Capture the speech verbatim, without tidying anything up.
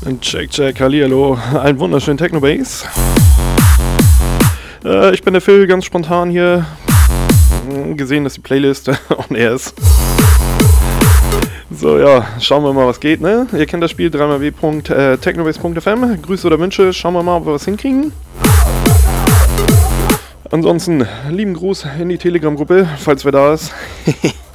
Check, check, hallihallo, ein wunderschönen Technobase. Äh, ich bin der Phil, ganz spontan hier. Gesehen, dass die Playlist on air ist. So, ja, schauen wir mal, was geht, ne? Ihr kennt das Spiel, drei mal w punkt technobase punkt f m. Grüße oder Wünsche, schauen wir mal, ob wir was hinkriegen. Ansonsten, lieben Gruß in die Telegram-Gruppe, falls wer da ist.